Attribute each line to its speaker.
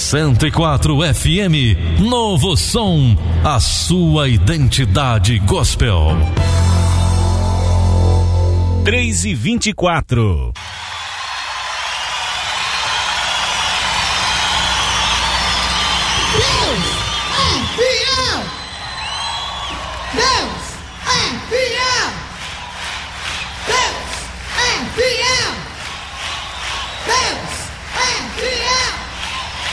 Speaker 1: 104 FM, Novo Som, a sua identidade gospel.
Speaker 2: 3:24.